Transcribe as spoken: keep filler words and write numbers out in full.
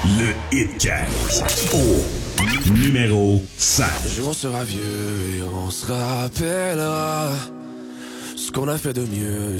Le Hitcast. Au numéro cinq. Un jour on sera vieux et on se rappellera ce qu'on a fait de mieux.